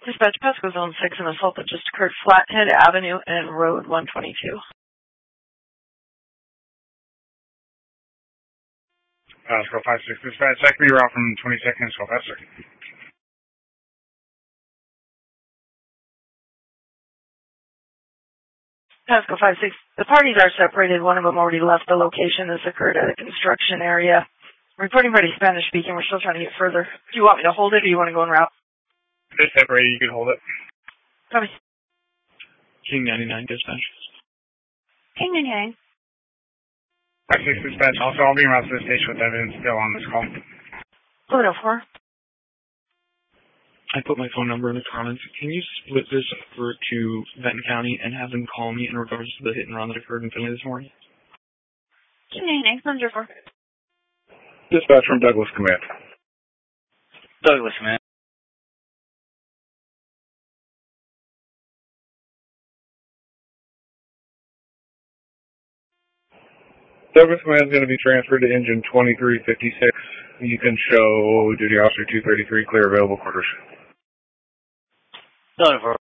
Dispatch, Pasco Zone 6, an assault that just occurred Flathead Avenue and Road 122. Pasco 5-6, dispatch, check me route from 22nd, Sylvester. Pasco 5-6, the parties are separated. One of them already left the location. This occurred at a construction area. Reporting ready, Spanish speaking. We're still trying to get further. Do you want me to hold it or do you want to go en route? They're separated, you can hold it. Copy. King 99, dispatch. King 99. 5-6, dispatch, also I'll be en route to the station with evidence still on this call. Fluid 04. I put my phone number in the comments. Can you split this over to Benton County and have them call me in regards to the hit and run that occurred in Finley this morning? King 99, 104. Dispatch from Douglas Command. Douglas Command. Douglas Command is going to be transferred to engine 2356. You can show duty officer 233 clear available quarters. Douglas